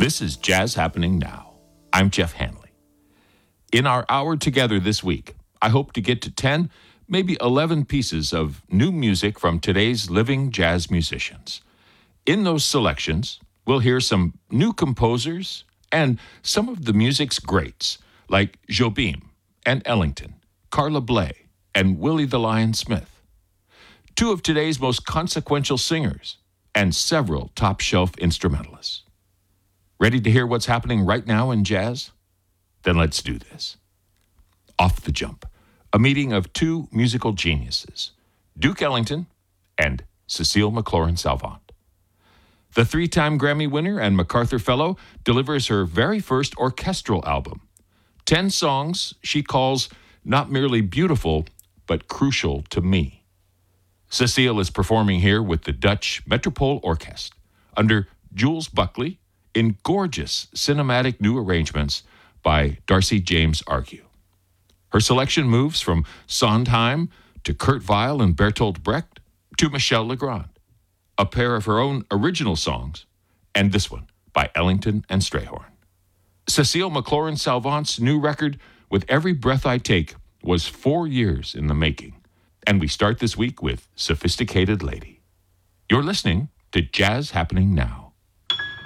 This is Jazz Happening Now. I'm Jeff Hanley. In our hour together this week, I hope to get to 10, maybe 11 pieces of new music from today's living jazz musicians. In those selections, we'll hear some new composers and some of the music's greats, like Jobim and Ellington, Carla Bley, and Willie the Lion Smith. Two of today's most consequential singers, and several top-shelf instrumentalists. Ready to hear what's happening right now in jazz? Then let's do this. Off the jump, a meeting of two musical geniuses, Duke Ellington and Cecile McLorin-Salvant. The three-time Grammy winner and MacArthur Fellow delivers her very first orchestral album. 10 songs she calls not merely beautiful, but crucial to me. Cecile is performing here with the Dutch Metropole Orkest under Jules Buckley in gorgeous cinematic new arrangements by Darcy James Argue. Her selection moves from Sondheim to Kurt Weill and Bertolt Brecht to Michel Legrand, a pair of her own original songs, and this one by Ellington and Strayhorn. Cecile McLorin-Salvant's new record, With Every Breath I Take, was 4 years in the making. And we start this week with Sophisticated Lady. You're listening to Jazz Happening Now.